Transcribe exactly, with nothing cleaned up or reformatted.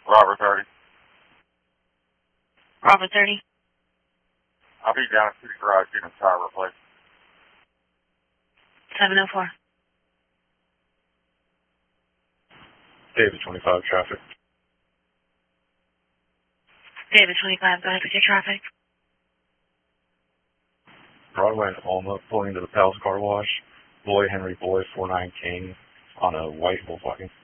Robert thirty. Bravo thirty. I'll be down at City Garage getting a tire replaced. seven oh four. David twenty-five traffic. David twenty-five, go ahead with your traffic. Broadway and Alma pulling into the Palace Car Wash. Boy Henry Boy four nine King on a white Volkswagen.